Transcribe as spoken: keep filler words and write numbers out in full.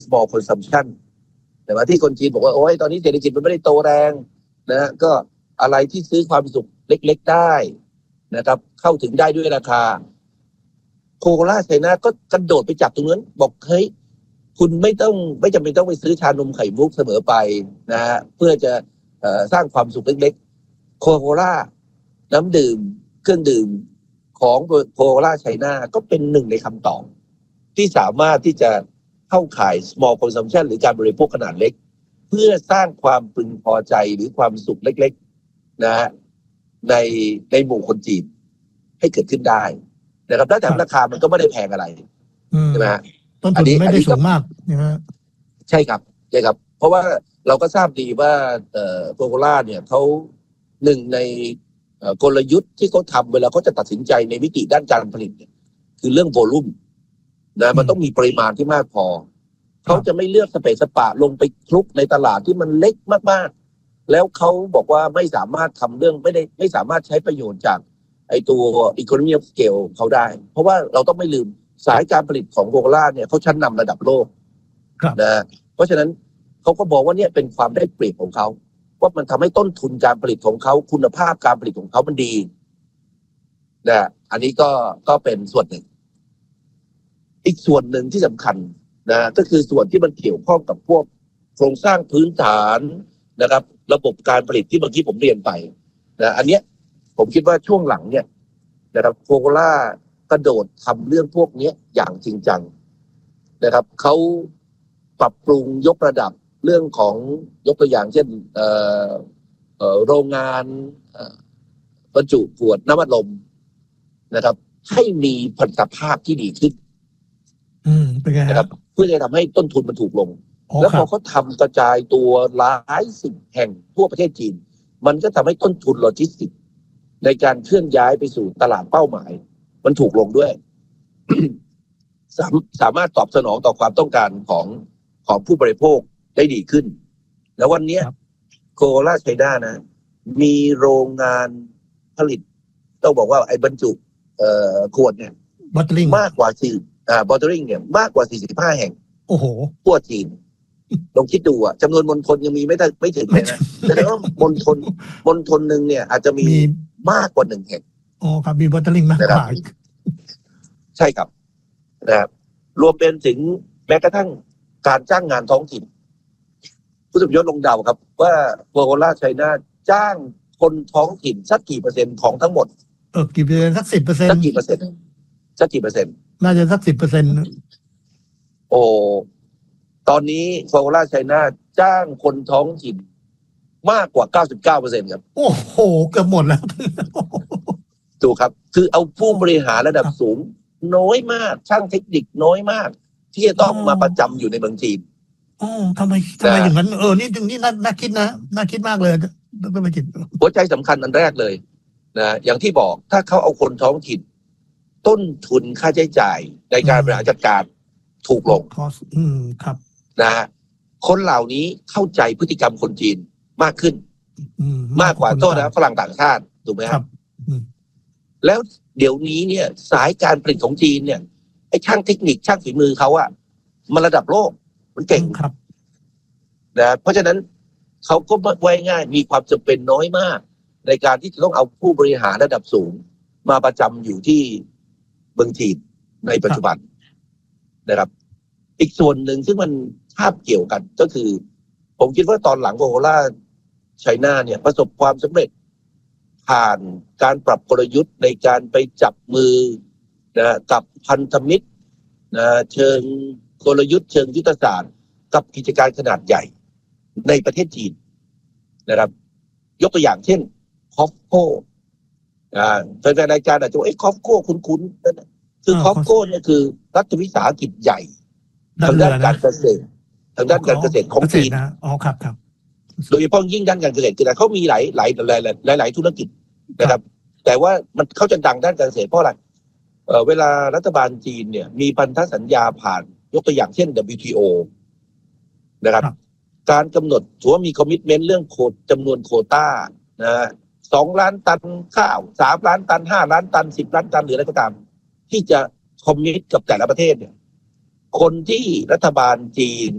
small consumption แต่ว่าที่คนจีนบอกว่าโอ้ยตอนนี้เศรษฐกิจมันไม่ได้โตแรงนะก็อะไรที่ซื้อความสุขเล็กๆได้นะครับเข้าถึงได้ด้วยราคาโคโคล่าไชน่าก็กระโดดไปจับตรงนั้นบอกเฮ้ยคุณไม่ต้องไม่จำเป็นต้องไปซื้อชานมไข่มุกเสมอไปนะฮะเพื่อจะเอ่อสร้างความสุขเล็กๆโคโคล่าน้ำดื่มเครื่องดื่มของโคโคล่าไชน่าก็เป็นหนึ่งในคำตอบที่สามารถที่จะเข้าข่าย small consumption หรือการบริโภคขนาดเล็กเพื่อสร้างความพึงพอใจหรือความสุขเล็กๆนะฮะในในหมู่คนจีนให้เกิดขึ้นได้นะครับแล้วแต่ราคามันก็ไม่ได้แพงอะไรใช่ไหมฮะต้นทุนไม่ได้สูงมากนะฮะใช่ครับใช่ครับเพราะว่าเราก็ทราบดีว่าเอ่อโคโคล่าเนี่ยเขาหนึ่งในกลยุทธ์ที่เขาทำเวลาเขาจะตัดสินใจในวิธีด้านการผลิตเนี่ยคือเรื่องโวลุ่มนะมันต้องมีปริมาณที่มากพอเขาจะไม่เลือกสเปซสปะลงไปคลุกในตลาดที่มันเล็กมากๆแล้วเขาบอกว่าไม่สามารถทำเรื่องไม่ได้ไม่สามารถใช้ประโยชน์จากไอตัว economy of scale เขาได้เพราะว่าเราต้องไม่ลืมสายการผลิตของโคโคล่าเนี่ยเขาชั้นนำระดับโลกนะเพราะฉะนั้นเขาก็บอกว่าเนี่ยเป็นความได้เปรียบของเขาว่ามันทำให้ต้นทุนการผลิตของเขาคุณภาพการผลิตของเขามันดีนะอันนี้ก็ก็เป็นส่วนหนึ่งอีกส่วนหนึ่งที่สำคัญนะก็คือส่วนที่มันเกี่ยวข้องกับพวกโครงสร้างพื้นฐานนะครับระบบการผลิตที่เมื่อกี้ผมเรียนไปนะอันเนี้ยผมคิดว่าช่วงหลังเนี่ยนะครับโคโคล่ากระโดดทำเรื่องพวกนี้อย่างจริงจังนะครับเขาปรับปรุงยกระดับเรื่องของยกตัวอย่างเช่นเอ่อเอ่อโรงงานบรรจุขวดน้ำอัดลมนะครับให้มีผลิตภาพที่ดีขึ้นอืมเป็นไงนะครับเพื่อจะทำให้ต้นทุนมันถูกลงแล้วพอเขาทำกระจายตัวหลายสิบแห่งทั่วประเทศจีนมันก็ทำให้ต้นทุนโลจิสติกส์ในการเคลื่อนย้ายไปสู่ตลาดเป้าหมายมันถูกลงด้วย สามสามารถตอบสนองต่อความต้องการของของผู้บริโภคได้ดีขึ้นแล้ววันนี้โคโคล่าไชน่านะมีโรงงานผลิตต้องบอกว่าไอ้บรรจุเอ่อขวดเนี่ยมากกว่าสี่อ่าบอตเตอริ่งเนี่ยมากกว่าสี่สิบห้าแห่งโอ้โหทั่วจีนลองคิดดูอ่ะจำนวนมณฑลยังมีไม่ได้ไม่ถึงเลยนะแต่ว่ามณฑลมณฑลหนึ่งเนี่ยอาจจะมีมากกว่าหนึ่งแห่งอ๋อครับมีบอตเตอริ่งมากกว่าใช่ครับนะครับรวมเป็นถึงแม้กระทั่งการจ้างงานท้องถิ่นผู้สมยศลงเดาครับว่าโคโคล่าไชน่าจ้างคนท้องถิ่นสักกี่เปอร์เซ็นต์ของทั้งหมดเออกี่เปอร์เซ็นต์สักสิบเปอร์เซ็นต์สักกี่เปอร์เซ็นต์สักกี่เปอร์เซ็นต์น่าจะสักสิบเปอร์เซ็นต์โอ้ตอนนี้โคโคล่าไชน่าจ้างคนท้องถิ่นมากกว่าเก้าสิบเก้าเปอร์เซ็นต์ครับโอ้โหเกือบหมดแล้วถูกครับคือเอาผู้บริหารระดับสูงน้อยมากช่างเทคนิคน้อยมากที่จะต้องมาประจำอยู่ในเมืองจีนอ๋อทำไมทำไมอย่างนั้นเออนี่ถึงนี่น่าคิดนะน่าคิดมากเลยไม่ไปคิดหัวใจสำคัญอันแรกเลยนะอย่างที่บอกถ้าเขาเอาคนท้องถิ่นต้นทุนค่าใช้จ่ายในการบริหารจัดการถูกลงอืมครับนะคนเหล่านี้เข้าใจพฤติกรรมคนจีนมากขึ้นมากกว่าโทษนะฝรั่งต่างชาติถูกไหมครับแล้วเดี๋ยวนี้เนี่ยสายการผลิตของจีนเนี่ยไอ้ช่างเทคนิคช่างฝีมือเขาอะมันระดับโลกมันเก่งครับนะเพราะฉะนั้นเขาก็ไว้ง่ายมีความจำเป็นน้อยมากในการที่จะต้องเอาผู้บริหารระดับสูงมาประจำอยู่ที่เมืองจีนในปัจจุบันนะครับอีกส่วนหนึ่งซึ่งมันภาพเกี่ยวกันก็คือผมคิดว่าตอนหลังโคโคล่าไชน่าเนี่ยประสบความสำเร็จผ่านการปรับกลยุทธ์ในการไปจับมือนะกับพันธมิตรนะเชิงกลยุทธ์เชิงยุทธศาสตร์กับกิจการขนาดใหญ่ในประเทศจีนนะครับยกตัวอย่างเช่นคอฟโก้อ่าแฟนๆรายการอาจจะว่าไอ้คอฟโก้คุ้นๆนั่นคือคอฟโก้เนี่ยคือรัฐวิสาหกิจใหญ่ทางด้านการเกษตรทางด้านการเกษตรของจีนอ๋อครับครับโดยเฉพาะยิ่งด้านการเกษตรคือเขามีหลายหลายหลายหลายหลายธุรกิจนะครับแต่ว่ามันเขาจะดังด้านการเกษตรเพราะอะไรเอ่อเวลารัฐบาลจีนเนี่ยมีพันธสัญญาผ่านยกตัวอย่างเช่น ดับเบิลยู ที โอ นะครับการกำหนดถือว่ามีคอมมิตเมนต์เรื่องโคดจำนวนโควต้านะสองล้านตันข้าวสามล้านตันห้าล้านตันสิบล้านตันหรืออะไรก็ตามที่จะคอมมิตกับแต่ละประเทศเนี่ยคนที่รัฐบาลจีน